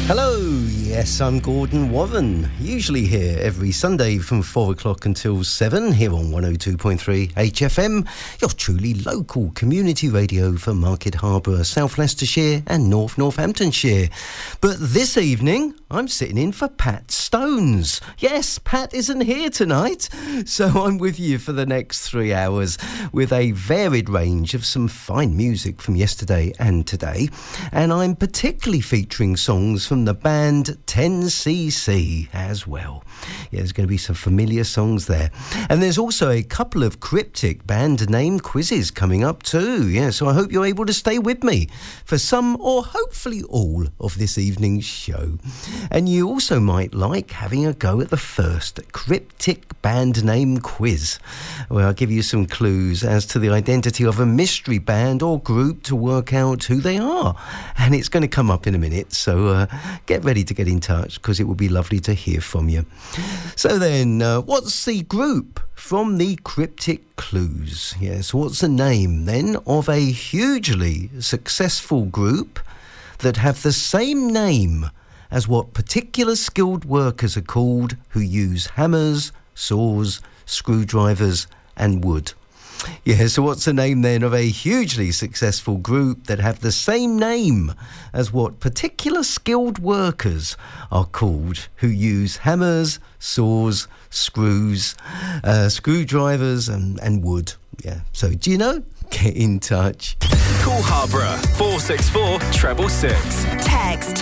Hello, yes, I'm Gordon Warren, usually here every Sunday from 4 o'clock until 7 here on 102.3 HFM, your truly local community radio for Market Harborough, South Leicestershire and North Northamptonshire. But this evening, I'm sitting in for Pat Stones. Yes, Pat isn't here tonight, so I'm with you for the next 3 hours with a varied range of some fine music from yesterday and today, and I'm particularly featuring songs from the band 10cc as well. Yeah, there's going to be some familiar songs there. And there's also a couple of cryptic band name quizzes coming up too. Yeah, so I hope you're able to stay with me for some or hopefully all of this evening's show. And you also might like having a go at the first cryptic band name quiz, where I'll give you some clues as to the identity of a mystery band or group to work out who they are. And it's going to come up in a minute, so get ready to get in touch because it would be lovely to hear from you. So then, what's the group from the cryptic clues? Yes, what's the name then of a hugely successful group that have the same name as what particular skilled workers are called who use hammers, saws, screwdrivers and wood? Yeah, so what's the name then of a hugely successful group that have the same name as what particular skilled workers are called who use hammers, saws, screws, screwdrivers and wood? Yeah, so do you know? Get in touch. Call Harborough 464 666. Text